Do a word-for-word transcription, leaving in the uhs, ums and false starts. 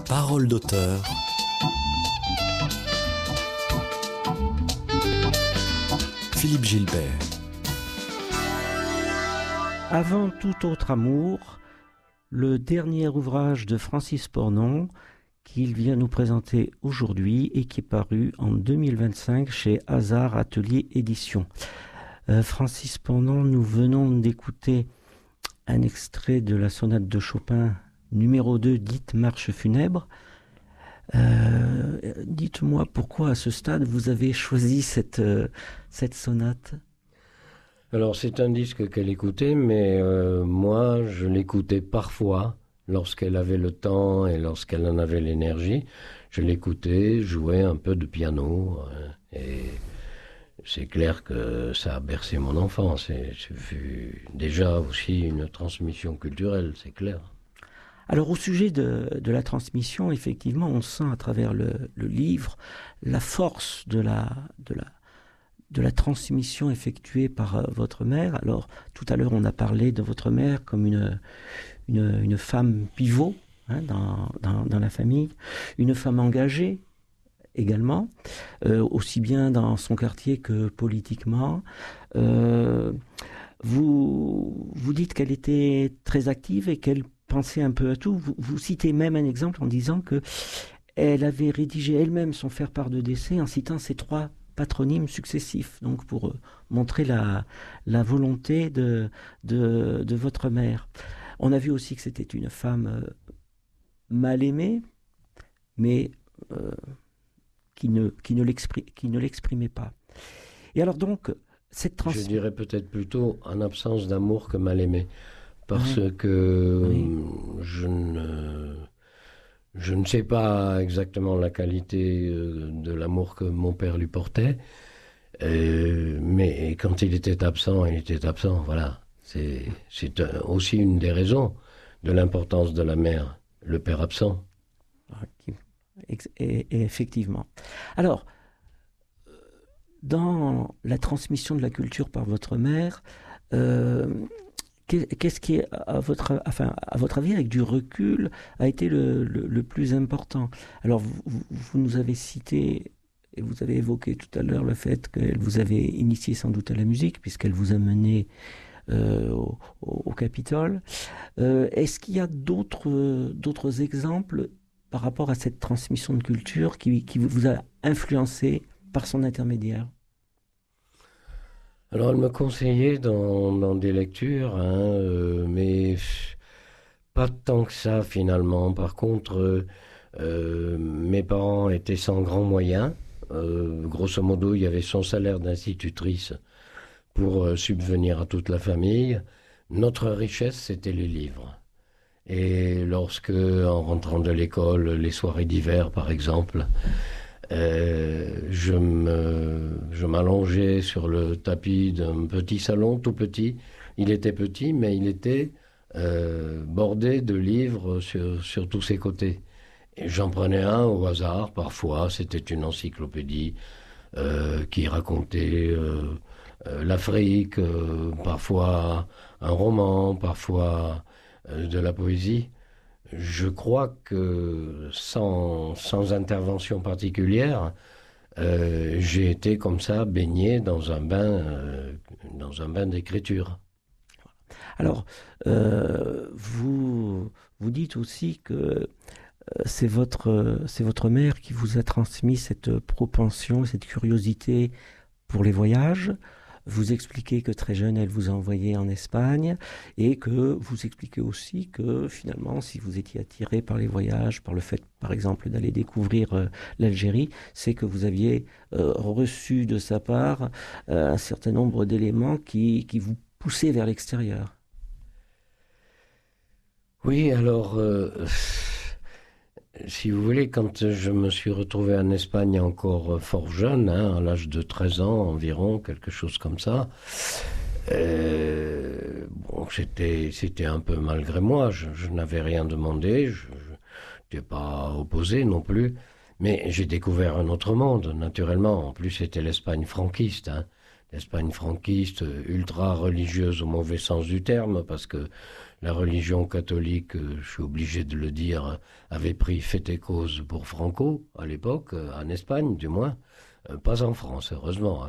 Parole d'auteur. Philippe Gilbert. Avant tout autre amour, le dernier ouvrage de Francis Pornon qu'il vient nous présenter aujourd'hui et qui est paru en deux mille vingt-cinq chez Hasard Atelier Édition. Euh, Francis Pornon, nous venons d'écouter un extrait de la sonate de Chopin numéro deux, dite Marche funèbre. Euh, dites-moi pourquoi à ce stade vous avez choisi cette, euh, cette sonate. Alors c'est un disque qu'elle écoutait, mais euh, moi je l'écoutais parfois lorsqu'elle avait le temps et lorsqu'elle en avait l'énergie. Je l'écoutais jouer un peu de piano hein, et c'est clair que ça a bercé mon enfance. Et c'est vu déjà aussi une transmission culturelle, c'est clair. Alors au sujet de, de la transmission, effectivement, on sent à travers le, le livre la force de la, de, la, de la transmission effectuée par euh, votre mère. Alors tout à l'heure, on a parlé de votre mère comme une, une, une femme pivot hein, dans, dans, dans la famille, une femme engagée également, euh, aussi bien dans son quartier que politiquement. Euh, vous, vous dites qu'elle était très active et qu'elle pensait un peu à tout. Vous, vous citez même un exemple en disant que elle avait rédigé elle-même son faire-part de décès en citant ses trois patronymes successifs, donc pour euh, montrer la, la volonté de, de, de votre mère. On a vu aussi que c'était une femme euh, mal aimée, mais euh, qui ne, qui ne l'expri- qui ne l'exprimait pas. Et alors donc, cette transmission... Je dirais peut-être plutôt en absence d'amour que mal aimé. Parce oui. que oui. je, ne, je ne sais pas exactement la qualité de l'amour que mon père lui portait, euh, mais quand il était absent, il était absent, voilà. C'est, c'est aussi une des raisons de l'importance de la mère, le père absent. Et, et, et effectivement. Alors, dans la transmission de la culture par votre mère, euh, qu'est-ce qui, à votre, enfin, à votre avis, avec du recul, a été le, le, le plus important? Alors, vous, vous nous avez cité, et vous avez évoqué tout à l'heure le fait qu'elle vous avait initié sans doute à la musique, puisqu'elle vous a mené euh, au, au Capitole. Euh, est-ce qu'il y a d'autres, d'autres exemples par rapport à cette transmission de culture qui, qui vous a influencé par son intermédiaire? Alors, elle me conseillait dans, dans des lectures, hein, euh, mais pas tant que ça finalement. Par contre, euh, euh, mes parents étaient sans grands moyens. Euh, grosso modo, il y avait son salaire d'institutrice pour euh, subvenir à toute la famille. Notre richesse, c'était les livres. Et lorsque, en rentrant de l'école, les soirées d'hiver par exemple, Euh, je, me, je m'allongeais sur le tapis d'un petit salon, tout petit. Il était petit, mais il était euh, bordé de livres sur, sur tous ses côtés. Et j'en prenais un au hasard, parfois. C'était une encyclopédie euh, qui racontait euh, euh, l'Afrique, euh, parfois un roman, parfois euh, de la poésie. Je crois que sans, sans intervention particulière, euh, j'ai été comme ça baigné dans un bain, euh, dans un bain d'écriture. Alors, euh, vous, vous dites aussi que euh, c'est votre, c'est votre mère qui vous a transmis cette propension, cette curiosité pour les voyages. Vous expliquez que très jeune, elle vous a envoyé en Espagne et que vous expliquez aussi que finalement, si vous étiez attiré par les voyages, par le fait, par exemple, d'aller découvrir euh, l'Algérie, c'est que vous aviez euh, reçu de sa part euh, un certain nombre d'éléments qui, qui vous poussaient vers l'extérieur. Oui, alors, euh, si vous voulez, quand je me suis retrouvé en Espagne encore fort jeune, hein, à l'âge de treize ans environ, quelque chose comme ça, euh, bon, c'était, c'était un peu malgré moi, je, je n'avais rien demandé, je n'étais pas opposé non plus, mais j'ai découvert un autre monde, naturellement. En plus, c'était l'Espagne franquiste, hein, l'Espagne franquiste, ultra religieuse au mauvais sens du terme, parce que la religion catholique, je suis obligé de le dire, avait pris fait et cause pour Franco, à l'époque, en Espagne du moins, pas en France, heureusement.